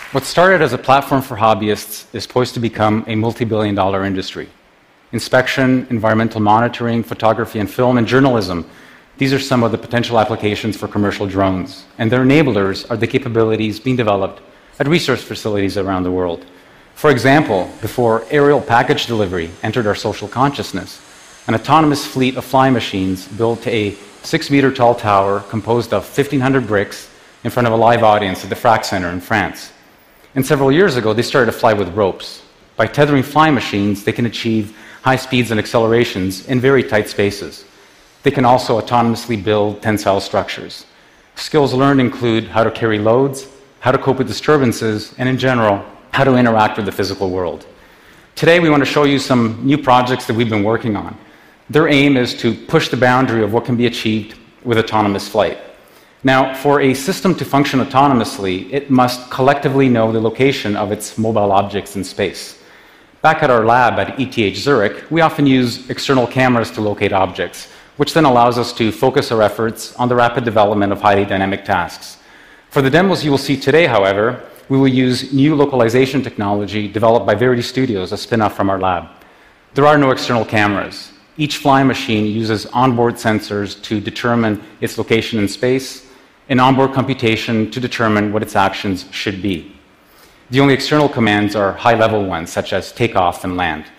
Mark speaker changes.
Speaker 1: What started as a platform for hobbyists is poised to become a multi-billion-dollar industry. Inspection, environmental monitoring, photography and film, and journalism, these are some of the potential applications for commercial drones, and their enablers are the capabilities being developed at research facilities around the world. For example, before aerial package delivery entered our social consciousness, an autonomous fleet of flying machines built a 6-meter tall tower composed of 1,500 bricks in front of a live audience at the Frac Center in France. And several years ago, they started to fly with ropes. By tethering flying machines, they can achieve high speeds and accelerations in very tight spaces. They can also autonomously build tensile structures. Skills learned include how to carry loads, how to cope with disturbances, and in general, how to interact with the physical world. Today, we want to show you some new projects that we've been working on. Their aim is to push the boundary of what can be achieved with autonomous flight. Now, for a system to function autonomously, it must collectively know the location of its mobile objects in space. Back at our lab at ETH Zurich, we often use external cameras to locate objects, which then allows us to focus our efforts on the rapid development of highly dynamic tasks. For the demos you will see today, however, we will use new localization technology developed by Verity Studios, a spin-off from our lab. There are no external cameras. Each flying machine uses onboard sensors to determine its location in space, and onboard computation to determine what its actions should be. The only external commands are high-level ones, such as takeoff and land.